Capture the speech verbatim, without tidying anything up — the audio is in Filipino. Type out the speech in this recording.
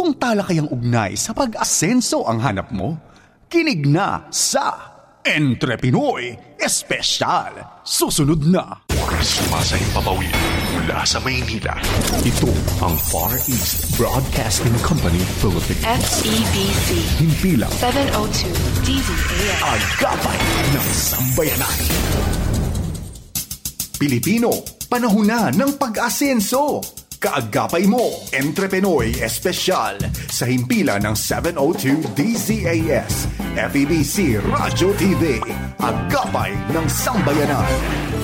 Kung talakayang ugnay sa pag-asenso ang hanap mo, kinig na sa Entre Pinoy Espesyal. Susunod na. Sumasayang papawid mula sa Maynila. Ito ang Far East Broadcasting Company Philippines. F E B C. Himpilang seven oh two D Z A S. Agapay ng Sambayanan. Pilipino, panahon na ng pag-asenso. Kaagapay mo, Entre Pinoy Espesyal sa himpilan ng seven oh two D Z A S, F E B C Radyo T V, Agapay ng Sambayanan.